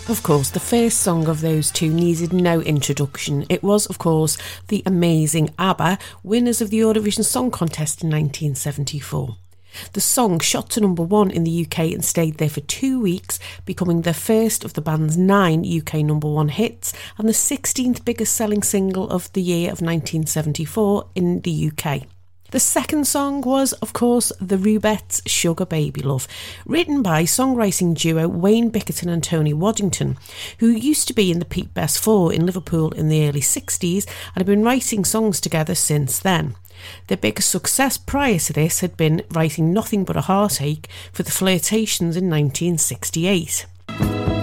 Of course, the first song of those two needed no introduction. It was, of course, the amazing ABBA, winners of the Eurovision Song Contest in 1974. The song shot to number 1 in the UK and stayed there for 2 weeks, becoming the first of the band's 9 UK number 1 hits and the 16th biggest selling single of the year of 1974 in the UK. The second song was, of course, the Rubettes' Sugar Baby Love, written by songwriting duo Wayne Bickerton and Tony Waddington, who used to be in the Pete Best Four in Liverpool in the early 60s and have been writing songs together since then. Their biggest success prior to this had been writing Nothing But a Heartache for the Flirtations in 1968.